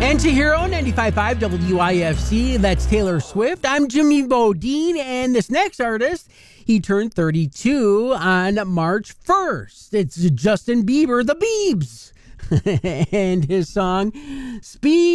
Anti-Hero 95.5 WIFC. That's Taylor Swift. I'm Jimmy Bodine, and this next artist, he turned 32 on March 1st. It's Justin Bieber, the Biebs, and his song, Speed.